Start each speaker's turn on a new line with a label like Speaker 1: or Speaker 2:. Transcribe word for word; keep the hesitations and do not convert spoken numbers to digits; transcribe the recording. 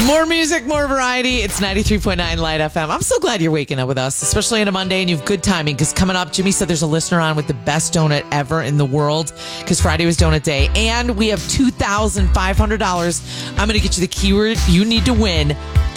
Speaker 1: More music, more variety. It's ninety-three point nine Light F M. I'm so glad you're waking up with us, especially on a Monday, and you have good timing because coming up, Jimmy said there's a listener on with the best donut ever in the world because Friday was donut day, and we have two thousand five hundred dollars. I'm going to get you the keyword you need to win